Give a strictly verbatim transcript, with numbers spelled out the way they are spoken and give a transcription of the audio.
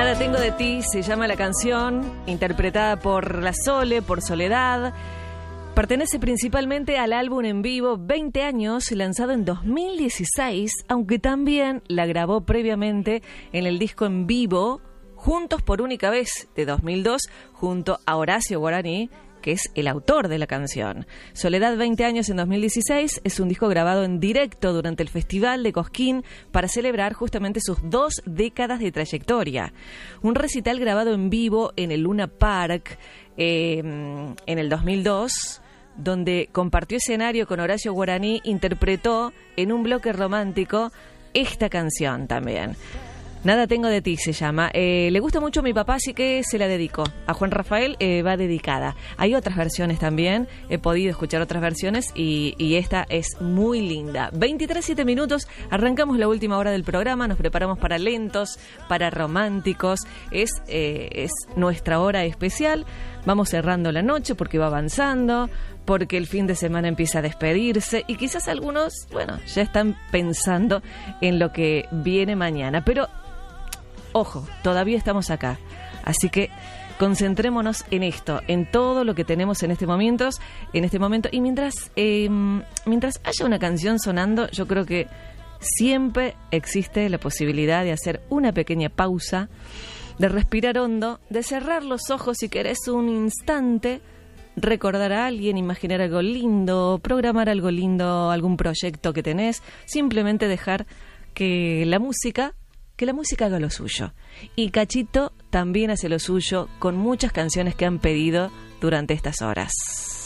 Nada tengo de ti se llama la canción, interpretada por La Sole, por Soledad. Pertenece principalmente al álbum en vivo veinte años, lanzado en dos mil dieciséis, aunque también la grabó previamente en el disco en vivo Juntos por Única Vez de dos mil dos, junto a Horacio Guaraní, que es el autor de la canción. Soledad veinte años en dos mil dieciséis es un disco grabado en directo durante el Festival de Cosquín para celebrar justamente sus dos décadas de trayectoria. Un recital grabado en vivo en el Luna Park eh, en el dos mil dos, donde compartió escenario con Horacio Guaraní, interpretó en un bloque romántico esta canción también. Nada tengo de ti se llama. Eh, le gusta mucho a mi papá, así que se la dedico. A Juan Rafael eh, va dedicada. Hay otras versiones también. He podido escuchar otras versiones y, y esta es muy linda. veintitrés, siete minutos. Arrancamos la última hora del programa. Nos preparamos para lentos, para románticos. Es, eh, es nuestra hora especial. Vamos cerrando la noche porque va avanzando, porque el fin de semana empieza a despedirse y quizás algunos, bueno, ya están pensando en lo que viene mañana. Pero ojo, todavía estamos acá, así que concentrémonos en esto, en todo lo que tenemos en este momento, en este momento. Y mientras, eh, mientras haya una canción sonando, yo creo que siempre existe la posibilidad de hacer una pequeña pausa, de respirar hondo, de cerrar los ojos si querés un instante, recordar a alguien, imaginar algo lindo, programar algo lindo, algún proyecto que tenés, simplemente dejar que la música que la música haga lo suyo. Y Cachito también hace lo suyo con muchas canciones que han pedido durante estas horas.